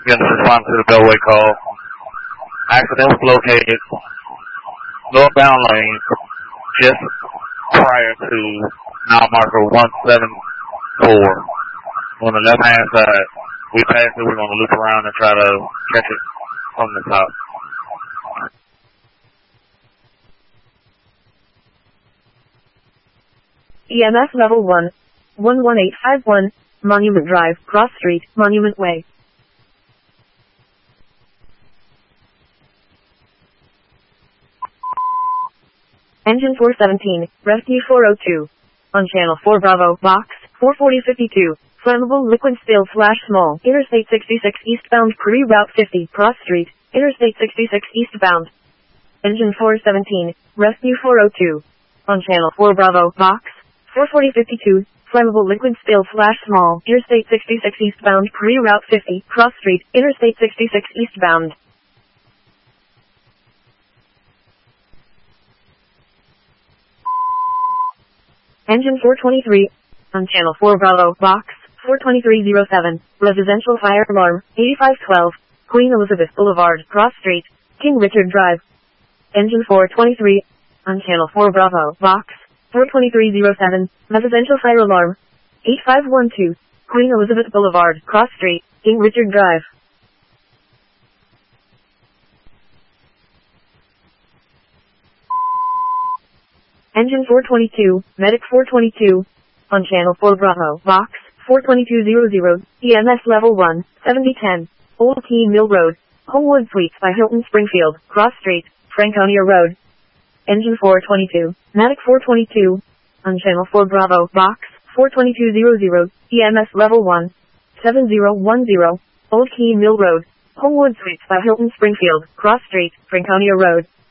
Again, responding to the Beltway call. Accident was located northbound lane just prior to mile marker 174. On the left-hand side, we passed it. We're going to loop around and try to catch it from the top. EMS level 1, 11851, Monument Drive, Cross Street, Monument Way. Engine 417, Rescue 402. On Channel 4 Bravo, Box, 44052. Flammable liquid spill / small. Interstate 66 eastbound pre-route 50, Cross Street, Interstate 66 eastbound. Engine 417, Rescue 402. On Channel 4 Bravo, Box, 44052. Flammable liquid spill / small. Interstate 66 eastbound pre-route 50, Cross Street, Interstate 66 eastbound. Engine 423, on Channel 4 Bravo, Box, 42307, Residential Fire Alarm, 8512, Queen Elizabeth Boulevard, Cross Street, King Richard Drive. Engine 423, on Channel 4 Bravo, Box, 42307, Residential Fire Alarm, 8512, Queen Elizabeth Boulevard, Cross Street, King Richard Drive. Engine 422, Medic 422, on Channel 4 Bravo, Box, 42200, EMS Level 1, 7010, Old Keene Mill Road, Homewood Suites by Hilton Springfield, Cross Street, Franconia Road. Engine 422, Medic 422, on Channel 4 Bravo, Box, 42200, EMS Level 1, 7010, Old Keene Mill Road, Homewood Suites by Hilton Springfield, Cross Street, Franconia Road.